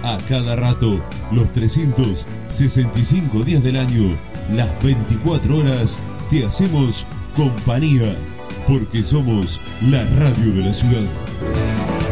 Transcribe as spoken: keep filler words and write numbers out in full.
A cada rato, los trescientos sesenta y cinco días del año, las veinticuatro horas, te hacemos compañía, porque somos la radio de la ciudad.